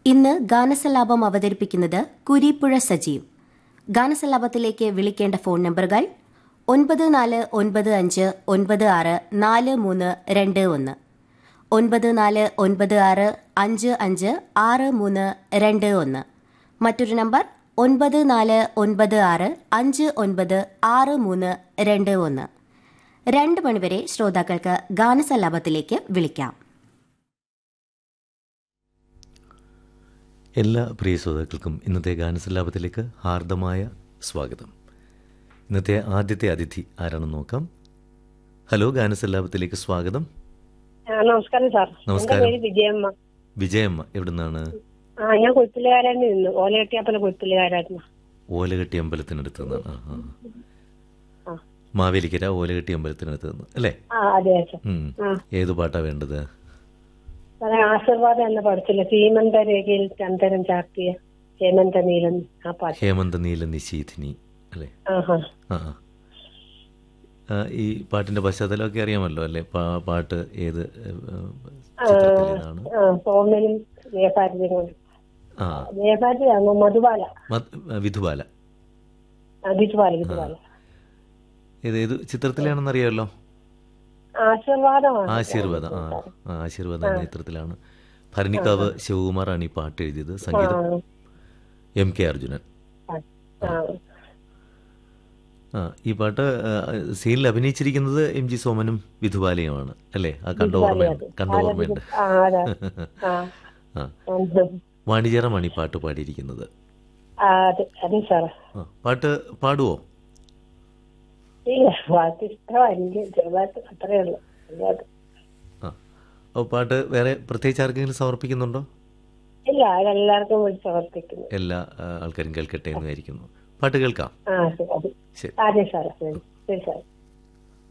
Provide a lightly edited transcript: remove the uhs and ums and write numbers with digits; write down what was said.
ഇന്ന് ഗാനസലാപം അവതരിപ്പിക്കുന്നത് കുരീപ്പുഴ സജീവ്. ഗാനസലാപത്തിലേക്ക് വിളിക്കേണ്ട ഫോൺ നമ്പറുകൾ 9495964321, 9496556321, മറ്റൊരു നമ്പർ 9496596321. 2 മണിവരെ ശ്രോതാക്കൾക്ക് ഗാനസലാപത്തിലേക്ക് വിളിക്കാം. എല്ലാ പ്രിയ ശ്രോതാക്കൾക്കും ഇന്നത്തെ ഗാനസല്ലാപത്തിലേക്ക് ഹാർദമായ സ്വാഗതം. ഇന്നത്തെ ആദ്യത്തെ അതിഥി ആരാണെന്ന് നോക്കാം. ഹലോ, ഗാനസല്ലാപത്തിലേക്ക് സ്വാഗതം. നമസ്കാരം സാർ. നമസ്കാരം. വിജയമ്മ. വിജയമ്മ എവിടുന്നാണ്? ഞാൻ കൊയ്ത്തുകാരായിരുന്നു. ഇന്ന് ഓലകെട്ടിയപ്പല കൊയ്ത്തുകാരായിരുന്നു. ഓലകെട്ടി അമ്പലത്തിനടുത്ത് നിന്ന്. മാവേലിക്കര ഓലകെട്ടി അമ്പലത്തിനടുത്ത് നിന്ന് അല്ലേ? അതെ. ഏത് പാട്ടാ വേണ്ടത്? ആശീർവാദം എന്ന പടത്തില് സീമന്ത രേഖയിൽ ചന്ദനം ചാർത്തിയ ഹേമന്ത നീലൻ, ആ പാട്ട്. ഹേമന്ത നീല നിശീഥിനി അല്ലേ? ഈ പാട്ടിന്റെ പശ്ചാത്തലമൊക്കെ അറിയാമല്ലോ അല്ലേ? പാട്ട് ഏത് ചിത്രത്തിലേതാണ്? സോമനും മധുബാല. വിധുബാല. വിധുബാല. ഏത് ചിത്രത്തിലാണെന്ന് അറിയാമല്ലോ? ആശീർവാദം. ആശീർവാദം എന്ന ചിത്രത്തിലാണ്. ഭരണിക്കാവ് ശിവകുമാറാണ് ഈ പാട്ട് എഴുതിയത്. സംഗീതം MK അർജുനൻ. ഈ പാട്ട് സീനിൽ അഭിനയിച്ചിരിക്കുന്നത് MG സോമനും വിധുബാലയുമാണ് അല്ലേ? ആ കണ്ട ഓർമ്മയുണ്ട്. വാണിജ്യറാമാണ് ഈ പാട്ട് പാടിയിരിക്കുന്നത്. പാട്ട് പാടുവോ? പാട്ട് വേറെ പ്രത്യേകിച്ച് ആർക്കെങ്കിലും സമർപ്പിക്കുന്നുണ്ടോ? ഇല്ല, എല്ലാവർക്കും സമർപ്പിക്കുന്നു. എല്ലാ ആൾക്കാരും കേൾക്കട്ടെ എന്ന് വിചാരിക്കുന്നു. പാട്ട് കേൾക്കാം. ശരി.